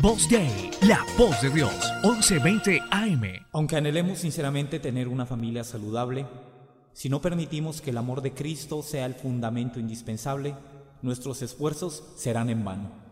Voz Day, la voz de Dios, 11:20 AM. Aunque anhelemos sinceramente tener una familia saludable, si no permitimos que el amor de Cristo sea el fundamento indispensable, nuestros esfuerzos serán en vano.